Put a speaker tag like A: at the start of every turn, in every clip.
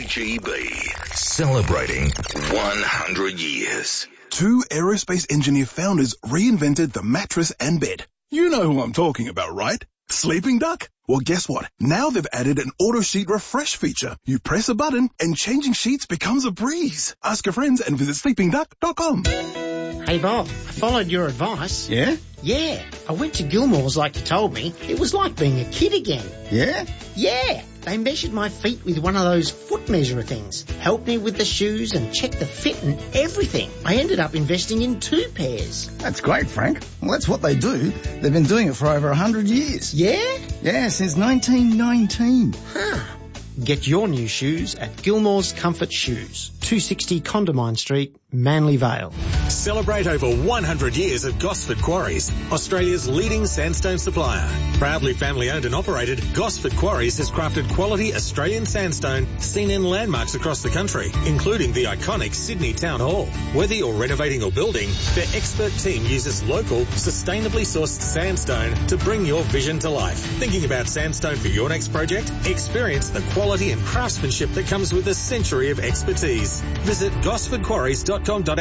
A: 2GB, celebrating 100 years.
B: Two aerospace engineer founders reinvented the mattress and bed. You know who I'm talking about, right? Sleeping Duck? Well, guess what? Now they've added an auto sheet refresh feature. You press a button and changing sheets becomes a breeze. Ask your friends and visit sleepingduck.com.
C: Hey Bob, I followed your advice.
D: Yeah?
C: Yeah, I went to Gilmore's like you told me. It was like being a kid again.
D: Yeah?
C: Yeah, they measured my feet with one of those foot measurer things, helped me with the shoes and checked the fit and everything. I ended up investing in 2 pairs.
D: That's great, Frank. Well, that's what they do. They've been doing it for over 100 years.
C: Yeah?
D: Yeah, since 1919.
C: Huh. Get your new shoes at Gilmore's Comfort Shoes, 260 Condamine Street, Manly Vale.
E: Celebrate over 100 years at Gosford Quarries, Australia's leading sandstone supplier. Proudly family owned and operated, Gosford Quarries has crafted quality Australian sandstone seen in landmarks across the country, including the iconic Sydney Town Hall. Whether you're renovating or building, their expert team uses local, sustainably sourced sandstone to bring your vision to life. Thinking about sandstone for your next project? Experience the quality and craftsmanship that comes with a century of expertise. Visit gosfordquarries.com.au.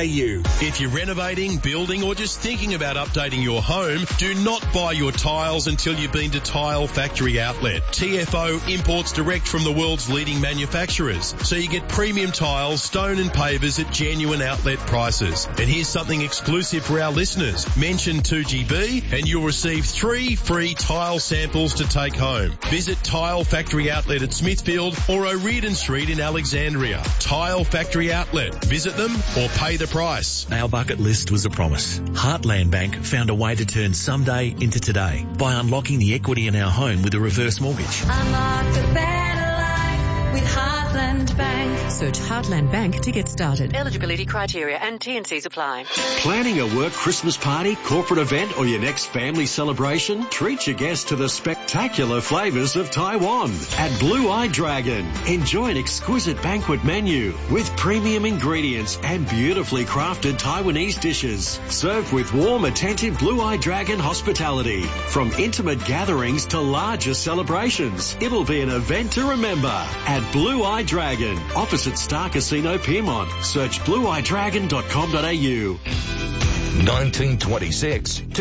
F: If you're renovating, building or just thinking about updating your home, do not buy your tiles until you've been to Tile Factory Outlet. TFO imports direct from the world's leading manufacturers, so you get premium tiles, stone and pavers at genuine outlet prices. And here's something exclusive for our listeners. Mention 2GB and you'll receive 3 free tile samples to take home. Visit Tile Factory Outlet at Smithfield or O'Riordan Street in Alexandria. Tile Factory Outlet. Visit them or pay the price.
G: Our bucket list was a promise. Heartland Bank found a way to turn someday into today by unlocking the equity in our home with a reverse mortgage.
H: Unlock the better life with Heartland Bank.
I: Search Heartland Bank to get started. Eligibility criteria and T&Cs apply.
J: Planning a work Christmas party, corporate event or your next family celebration? Treat your guests to the spectacular flavours of Taiwan at Blue Eye Dragon. Enjoy an exquisite banquet menu with premium ingredients and beautifully crafted Taiwanese dishes. Served with warm, attentive Blue Eye Dragon hospitality. From intimate gatherings to larger celebrations, it'll be an event to remember at Blue Eye Dragon, opposite Star Casino Piermont. Search blueeyedragon.com.au.
A: 1926 to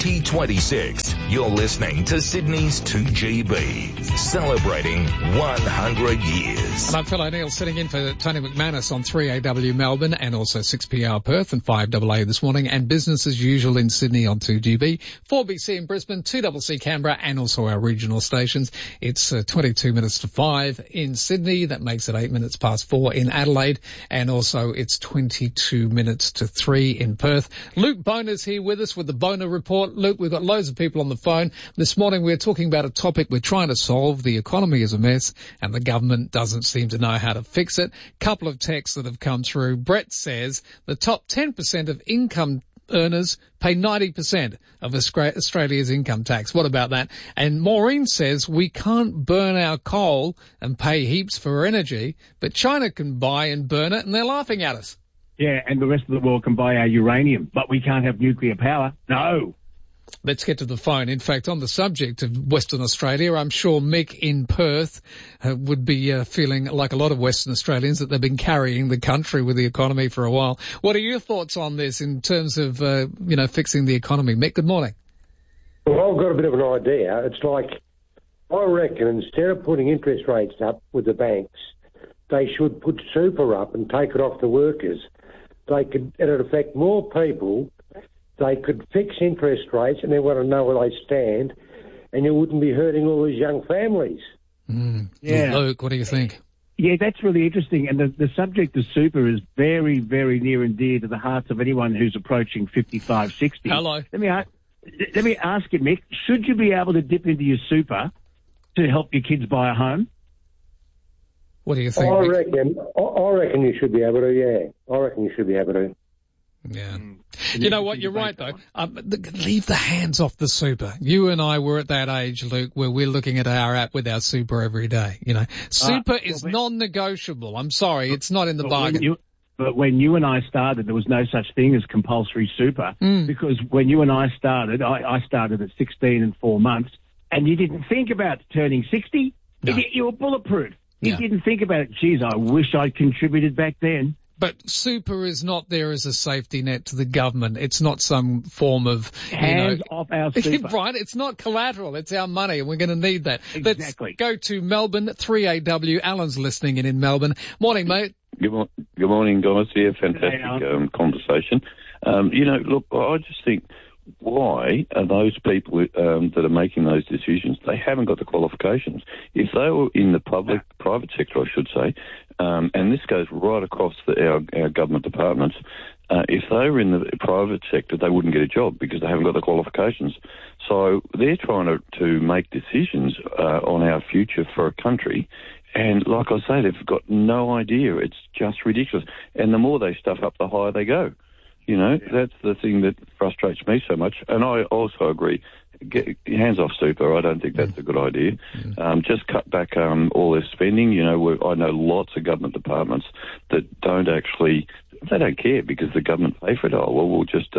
A: 2026. You're listening to Sydney's 2GB, celebrating 100 years.
K: And I'm fellow Neil sitting in for Tony McManus on 3AW Melbourne and also 6PR Perth and 5AA this morning, and business as usual in Sydney on 2GB, 4BC in Brisbane, 2CC Canberra and also our regional stations. It's 22 minutes to 5 in Sydney. That makes it 8 minutes past 4 in Adelaide, and also it's 22 minutes to 3 in Perth. Luke Boner's here with us with the Boner Report. Luke, we've got loads of people on the phone. This morning we're talking about a topic we're trying to solve. The economy is a mess and the government doesn't seem to know how to fix it. Couple of texts that have come through. Brett says the top 10% of income earners pay 90% of Australia's income tax. What about that? And Maureen says we can't burn our coal and pay heaps for energy, but China can buy and burn it and they're laughing at us.
L: Yeah, and the rest of the world can buy our uranium, but we can't have nuclear power. No.
K: Let's get to the phone. In fact, on the subject of Western Australia, I'm sure Mick in Perth would be feeling like a lot of Western Australians that they've been carrying the country with the economy for a while. What are your thoughts on this in terms of, fixing the economy? Mick, good morning.
M: Well, I've got a bit of an idea. It's like, I reckon instead of putting interest rates up with the banks, they should put super up and take it off the workers. It'd affect more people. They could fix interest rates and they want to know where they stand, and you wouldn't be hurting all these young families.
K: Yeah. Luke, what do you think?
L: Yeah, that's really interesting. And the subject of super is very, very near and dear to the hearts of anyone who's approaching 55, 60.
K: Hello.
L: Let me ask you, Mick, should you be able to dip into your super to help your kids buy a home?
K: What do you think?
M: I reckon you should be able to, yeah. I reckon you should be able to.
K: Yeah. You know what? You're right, though. Leave the hands off the super. You and I were at that age, Luke, where we're looking at our app with our super every day. You know, super is non-negotiable. I'm sorry, it's not in the bargain.
L: But when you and I started, there was no such thing as compulsory super, because when you and I started, I started at 16 and 4 months, and you didn't think about turning 60.
K: No.
L: You were bulletproof. He didn't think about it. Geez, I wish I'd contributed back then.
K: But super is not there as a safety net to the government. It's not some form of
L: hands off our super.
K: Right? It's not collateral. It's our money, and we're going to need that.
L: Exactly.
K: Let's go to Melbourne, 3AW. Alan's listening in Melbourne. Morning, mate.
N: Good morning, guys. Yeah, fantastic conversation. Look, I just think, why are those people that are making those decisions, they haven't got the qualifications. If they were in the private sector, I should say, and this goes right across our government departments, if they were in the private sector, they wouldn't get a job because they haven't got the qualifications. So they're trying to make decisions on our future for a country. And like I say, they've got no idea. It's just ridiculous. And the more they stuff up, the higher they go. That's the thing that frustrates me so much. And I also agree, hands off super. I don't think that's a good idea. Just cut back all their spending. I know lots of government departments that don't care because the government pay for it. Oh, well, we'll just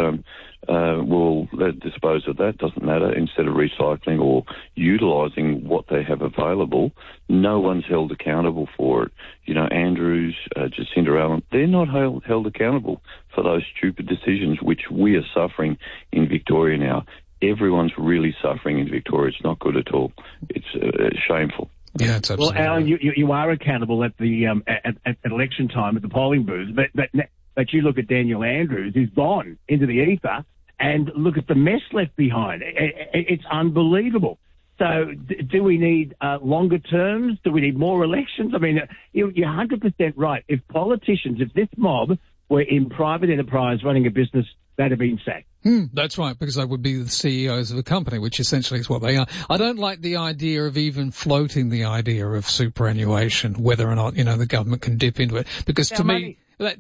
N: we'll dispose of that. Doesn't matter. Instead of recycling or utilising what they have available, no one's held accountable for it. Andrews, Jacinda Allen, they're not held accountable for those stupid decisions which we are suffering in Victoria now. Everyone's really suffering in Victoria. It's not good at all. It's shameful.
K: Yeah, it's absolutely.
L: Well, Alan, you are accountable at the at election time at the polling booths, but you look at Daniel Andrews, who's gone into the ether, and look at the mess left behind. It's unbelievable. So do we need longer terms? Do we need more elections? I mean, you're 100% right. If this mob were in private enterprise running a business, they'd have been sacked.
K: That's right, because they would be the CEOs of a company, which essentially is what they are. I don't like the idea of even floating the idea of superannuation, whether or not, the government can dip into it, because to me,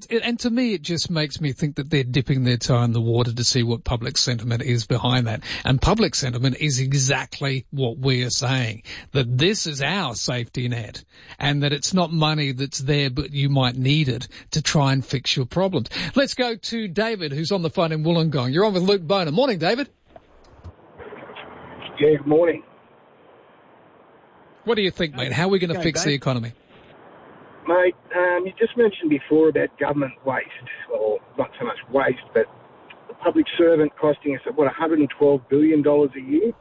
K: it just makes me think that they're dipping their toe in the water to see what public sentiment is behind that. And public sentiment is exactly what we are saying, that this is our safety net and that it's not money that's there, but you might need it to try and fix your problems. Let's go to David, who's on the phone in Wollongong. You're on with Luke Boner. Morning, David.
O: Yeah, good morning.
K: What do you think, mate? How are we going to fix the economy?
O: Mate, you just mentioned before about government waste, or not so much waste, but the public servant costing us, $112 billion a year?